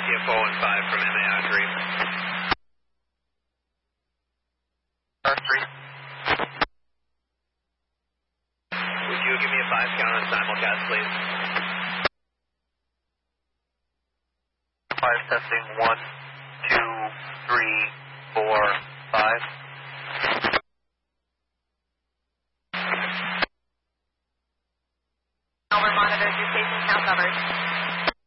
TFO and 5 from MAI 3. R3. Would you give me a 5 count on simulcast, please? 5 testing, 1, 2, 3, 4, 5. Over monitor, your station count covered.